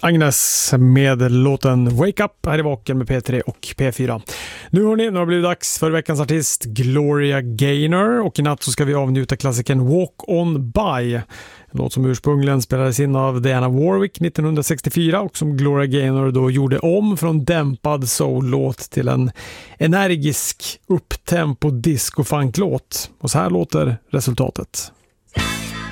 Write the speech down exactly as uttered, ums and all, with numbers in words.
Agnes med låten Wake Up här i Vaken med P tre och P fyra. Nu hörni, nu har det blivit dags för veckans artist Gloria Gaynor, och i natt så ska vi avnjuta klassikern Walk On By. En låt som ursprungligen spelades in av Diana Warwick nittonhundrasextiofyra och som Gloria Gaynor då gjorde om från dämpad soul-låt till en energisk upptempo disco-funk-låt. Och så här låter resultatet.